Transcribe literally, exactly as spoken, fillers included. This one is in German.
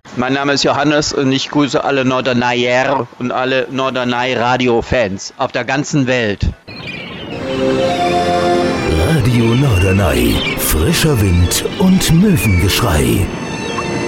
Mein Name ist Johannes und ich grüße alle Norderneier und alle Norderney-Radio-Fans auf der ganzen Welt. Radio Norderney, frischer Wind und Möwengeschrei.